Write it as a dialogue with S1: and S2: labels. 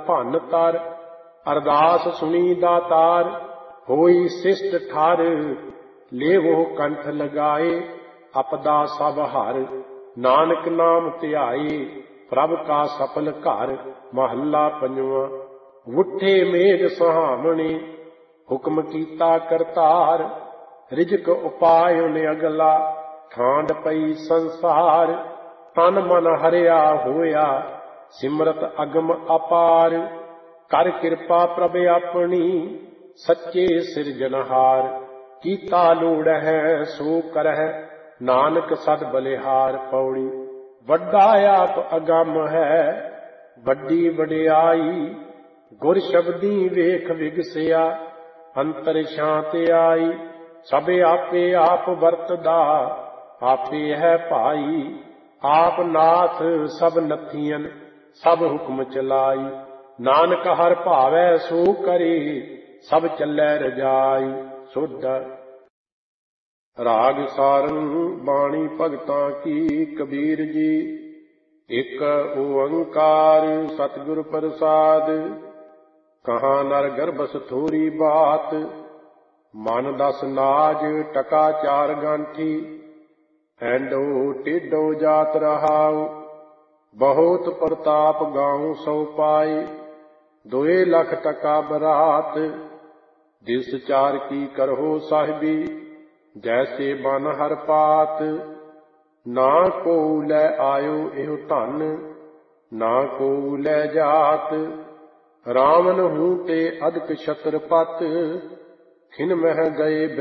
S1: ਭੰਨ ਤਰ। ਅਰਦਾਸ ਸੁਣੀ ਦਾਤਾਰ, ਹੋਈ ਸਿਸ਼ਟ ਠਰ। ਲੇਵੋ ਕੰਠ ਲਗਾਏ, ਅਪਦਾ ਸਭ ਹਰ। ਨਾਨਕ ਨਾਮ ਧਿਆਏ, ਪ੍ਰਭ ਕਾ ਸਫਲ ਘਰ। ਮਹੱਲਾ ਪੰਜਵਾਂ। ਉੱਠੇ ਮੇਘ ਸੁਹਾਵਣੇ, ਹੁਕਮ ਕੀਤਾ ਕਰਤਾਰ। ਰਿਜਕ ਉਪਾਇ ਨਿਅਗਲਾ, ਠਾਂਡ ਪਈ ਸੰਸਾਰ। ਤਨ ਮਨ ਹਰਿਆ ਹੋਇਆ, ਸਿਮਰਤ ਅਗਮ ਅਪਾਰ। ਕਰ ਕਿਰਪਾ ਪ੍ਰਭ ਆਪਣੀ, ਸੱਚੇ ਸਿਰਜਨਹਾਰ। ਕੀਤਾ ਲੋੜ ਹੈ ਸੋ ਕਰਹਿ, ਨਾਨਕ ਸਦ ਬਲਿਹਾਰ। ਪੌੜੀ। ਵੱਡਾ ਆਪ ਅਗੰਮ ਹੈ, ਵੱਡੀ ਵਡਿਆਈ। ਗੁਰ ਸ਼ਬਦੀ ਵੇਖ ਵਿਗਸਿਆ, ਅੰਤਰ ਸ਼ਾਂਤ ਆਈ। ਸਭ ਆਪੇ ਆਪ ਵਰਤਦਾ, ਆਪੇ ਹੈ ਭਾਈ। ਆਪ ਨਾਥ ਸਭ ਨਥੀਆਂ, ਸਭ ਹੁਕਮ ਚਲਾਈ। ਨਾਨਕ ਹਰ ਭਾਵੈ ਸੋ ਕਰੇ, ਸਭ ਚੱਲੈ ਰਜਾਈ। ਸੋਧ। ਰਾਗ ਸਾਰੰਗ ਬਾਣੀ ਭਗਤਾਂ ਕੀ। ਕਬੀਰ ਜੀ। ਇਕ ਓੰਕਾਰ ਸਤਿਗੁਰ ਪ੍ਰਸਾਦ, ਕਹਾਂ ਨਰ ਗਰਭਸ ਥੋਰੀ ਬਾਤ। ਮਨ ਦਸ ਨਾਜ ਟਕਾ ਚਾਰ ਗਾਂਠੀ, ਐਂਡੋ ਟੇਢੋ ਜਾਤ ਰਹਾਉ। ਬਹੁਤ ਪ੍ਰਤਾਪ ਗਾਉ ਸੋ ਪਾਏ, 2 ਲੱਖ ਟਕਾ ਬਰਾਤ। ਦਿਸ ਚਾਰ ਕੀ ਕਰਹੁ ਸਾਹਿਬੀ, ਜੈਸੇ ਬਨ ਹਰ ਪਾਤ। ਨਾ ਕੋ ਲੈ ਆਇਓ ਇਹੋ ਧਨ, ਨਾ ਕੋ ਲੈ ਜਾਤ। ਰਾਵਨ ਹੂੰ ਤੇ ਅਦਕ ਛਤਰਪਤ, ਖਿਨ ਮਹਿ ਗਏ